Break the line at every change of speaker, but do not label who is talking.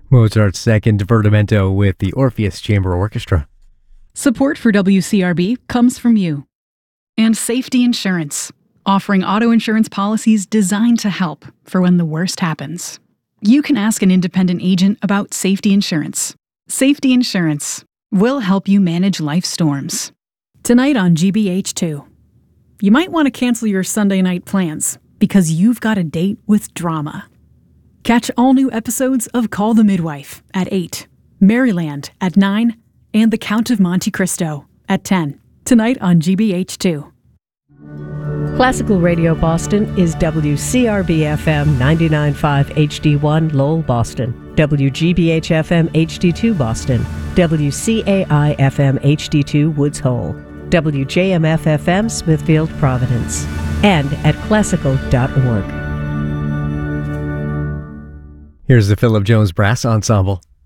Mozart's Second Divertimento with the Orpheus Chamber Orchestra.
Support for WCRB comes from you. And Safety Insurance, offering auto insurance policies designed to help for when the worst happens. You can ask an independent agent about safety insurance. Safety Insurance will help you manage life's storms. Tonight on GBH2. You might want to cancel your Sunday night plans because you've got a date with drama. Catch all new episodes of Call the Midwife at 8, Maryland at 9, and The Count of Monte Cristo at 10. Tonight on GBH2.
Classical Radio Boston is WCRB-FM 99.5 HD1 Lowell, Boston, WGBH-FM HD2 Boston, WCAI-FM HD2 Woods Hole, WJMF-FM Smithfield, Providence, and at classical.org.
Here's the Philip Jones Brass Ensemble.